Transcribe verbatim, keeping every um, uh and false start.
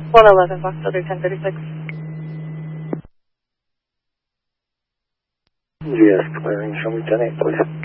one eleven Fox Other ten thirty-six. G S clearing, show me ten eight, please.